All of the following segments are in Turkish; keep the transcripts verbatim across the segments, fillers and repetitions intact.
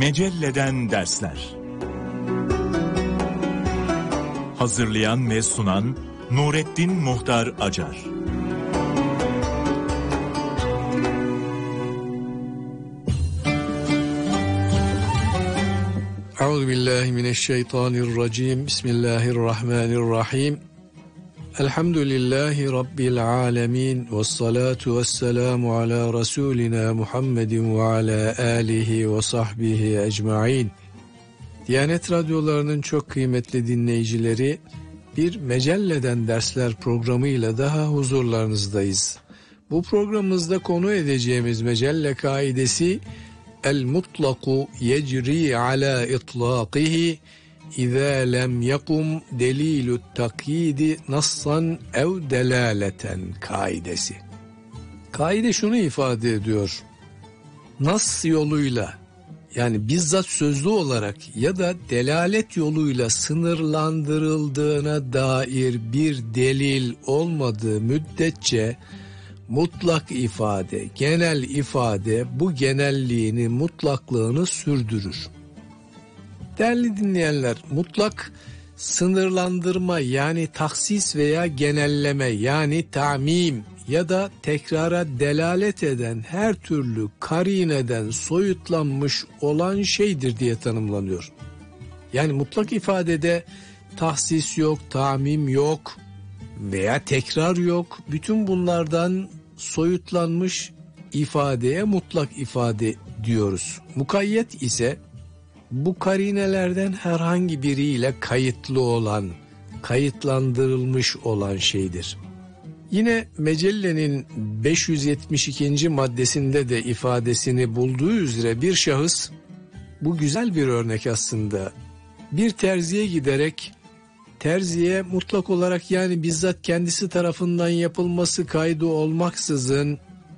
Mecelleden dersler. Hazırlayan ve sunan Nurettin Muhtar Acar. Euzubillahimineşşeytanirracim. Bismillahirrahmanirrahim. Elhamdülillahi Rabbil alemin. Vessalatu vesselamu ala Resulina Muhammedin ve ala alihi ve sahbihi ecmain. Diyanet radyolarının çok kıymetli dinleyicileri, bir Mecelleden Dersler programıyla daha huzurlarınızdayız. Bu programımızda konu edeceğimiz mecelle kaidesi el-mutlaku yecri ala itlaqihi İzâ lem yakum delilü takyidi nassan ev delaleten kaidesi. Kaide şunu ifade ediyor: nas yoluyla, yani bizzat sözlü olarak ya da delalet yoluyla sınırlandırıldığına dair bir delil olmadığı müddetçe mutlak ifade, genel ifade bu genelliğini, mutlaklığını sürdürür. Değerli dinleyenler, mutlak sınırlandırma yani tahsis veya genelleme yani tamim ya da tekrara delalet eden her türlü karineden soyutlanmış olan şeydir diye tanımlanıyor. Yani mutlak ifadede tahsis yok, tamim yok veya tekrar yok. Bütün bunlardan soyutlanmış ifadeye mutlak ifade diyoruz. Mukayyet ise bu karinelerden herhangi biriyle kayıtlı olan, kayıtlandırılmış olan şeydir. Yine mecellenin beş yüz yetmiş ikinci maddesinde de ifadesini bulduğu üzere bir şahıs, bu güzel bir örnek aslında, bir terziye giderek terziye mutlak olarak, yani bizzat kendisi tarafından yapılması kaydı olmaksızın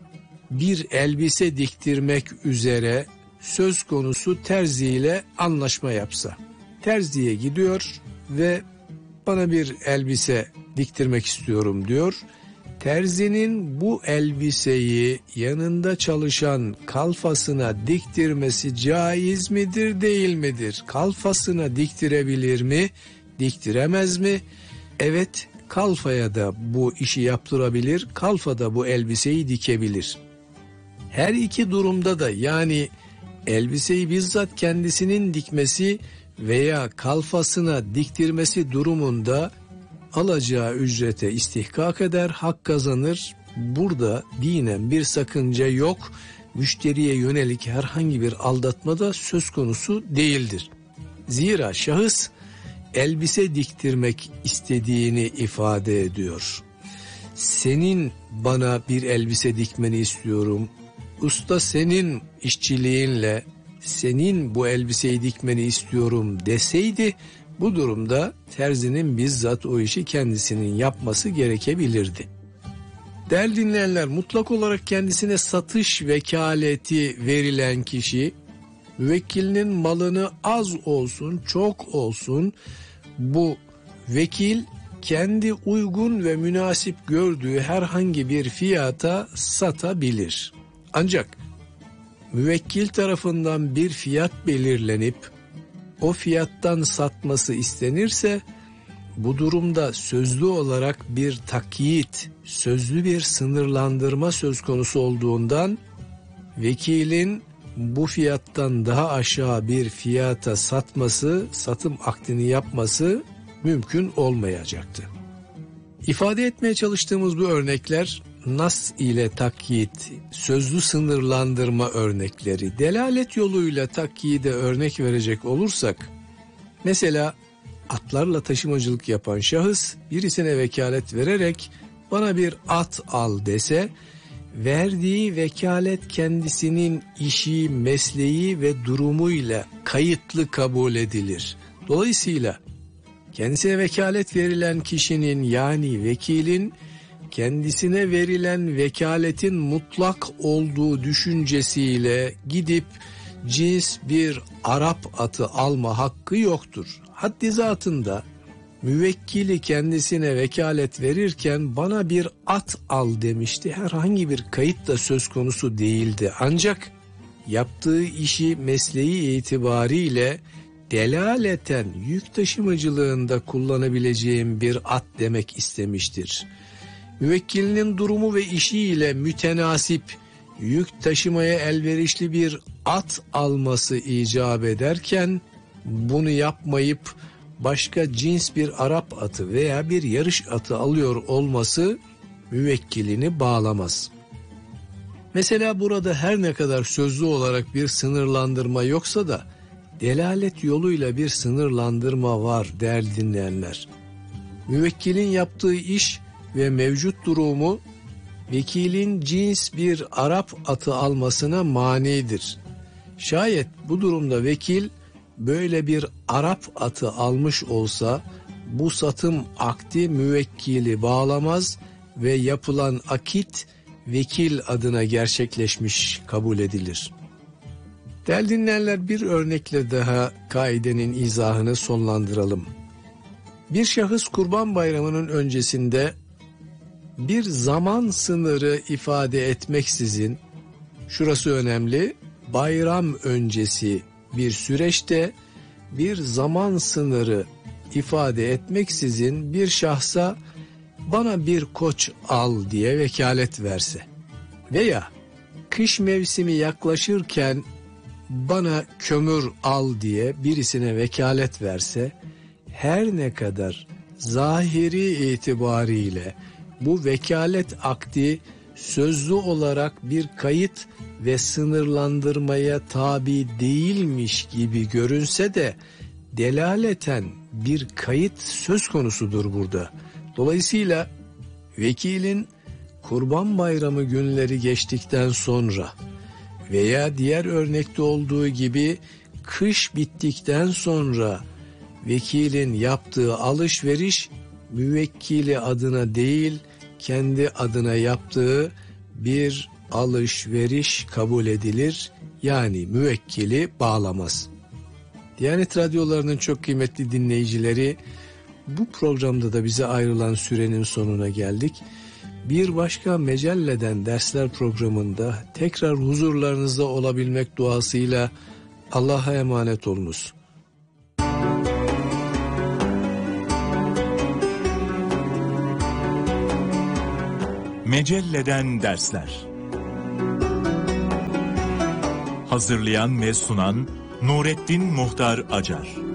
bir elbise diktirmek üzere söz konusu terziyle anlaşma yapsa. Terziye gidiyor ve bana bir elbise diktirmek istiyorum diyor. Terzinin bu elbiseyi yanında çalışan kalfasına diktirmesi caiz midir, değil midir? Kalfasına diktirebilir mi, diktiremez mi? Evet, kalfaya da bu işi yaptırabilir, kalfa da bu elbiseyi dikebilir. Her iki durumda da, yani elbiseyi bizzat kendisinin dikmesi veya kalfasına diktirmesi durumunda alacağı ücrete istihkak eder, hak kazanır. Burada dinen bir sakınca yok. Müşteriye yönelik herhangi bir aldatma da söz konusu değildir. Zira şahıs elbise diktirmek istediğini ifade ediyor. Senin bana bir elbise dikmeni istiyorum. Usta senin işçiliğinle senin bu elbiseyi dikmeni istiyorum deseydi, bu durumda terzinin bizzat o işi kendisinin yapması gerekebilirdi. Değerli dinleyenler, mutlak olarak kendisine satış vekaleti verilen kişi, müvekkilinin malını az olsun çok olsun bu vekil kendi uygun ve münasip gördüğü herhangi bir fiyata satabilir. Ancak müvekkil tarafından bir fiyat belirlenip o fiyattan satması istenirse, bu durumda sözlü olarak bir takyit, sözlü bir sınırlandırma söz konusu olduğundan vekilin bu fiyattan daha aşağı bir fiyata satması, satım akdini yapması mümkün olmayacaktı. İfade etmeye çalıştığımız bu örnekler nas ile takyit, sözlü sınırlandırma örnekleri. Delalet yoluyla takyide örnek verecek olursak, mesela atlarla taşımacılık yapan şahıs birisine vekalet vererek bana bir at al dese, verdiği vekalet kendisinin işi, mesleği ve durumuyla kayıtlı kabul edilir. Dolayısıyla kendisine vekalet verilen kişinin, yani vekilin, kendisine verilen vekaletin mutlak olduğu düşüncesiyle gidip cins bir Arap atı alma hakkı yoktur. Haddi zatında müvekkili kendisine vekalet verirken bana bir at al demişti. Herhangi bir kayıt da söz konusu değildi. Ancak yaptığı işi mesleği itibariyle delaleten yük taşımacılığında kullanabileceğim bir at demek istemiştir. Müvekkilinin durumu ve işiyle mütenasip, yük taşımaya elverişli bir at alması icap ederken, bunu yapmayıp başka cins bir Arap atı veya bir yarış atı alıyor olması müvekkilini bağlamaz. Mesela burada her ne kadar sözlü olarak bir sınırlandırma yoksa da delalet yoluyla bir sınırlandırma var değerli dinleyenler. Müvekkilin yaptığı iş ve mevcut durumu vekilin cins bir Arap atı almasına manidir. Şayet bu durumda vekil böyle bir Arap atı almış olsa bu satım akdi müvekkili bağlamaz ve yapılan akit vekil adına gerçekleşmiş kabul edilir. Değerli dinleyenler, bir örnekle daha kaidenin izahını sonlandıralım. Bir şahıs Kurban Bayramı'nın öncesinde bir zaman sınırı ifade etmeksizin, şurası önemli, bayram öncesi bir süreçte bir zaman sınırı ifade etmeksizin bir şahsa bana bir koç al diye vekalet verse veya kış mevsimi yaklaşırken bana kömür al diye birisine vekalet verse, her ne kadar zahiri itibariyle bu vekalet akdi sözlü olarak bir kayıt ve sınırlandırmaya tabi değilmiş gibi görünse de delaleten bir kayıt söz konusudur burada. Dolayısıyla vekilin Kurban Bayramı günleri geçtikten sonra veya diğer örnekte olduğu gibi kış bittikten sonra vekilin yaptığı alışveriş müvekkili adına değil, kendi adına yaptığı bir alışveriş kabul edilir. Yani müvekkili bağlamaz. Diyanet Radyoları'nın çok kıymetli dinleyicileri, bu programda da bize ayrılan sürenin sonuna geldik. Bir başka Mecelle'den Dersler programında tekrar huzurlarınızda olabilmek duasıyla Allah'a emanet olunuz. Mecelle'den Dersler. Hazırlayan ve sunan Nurettin Muhtar Acar.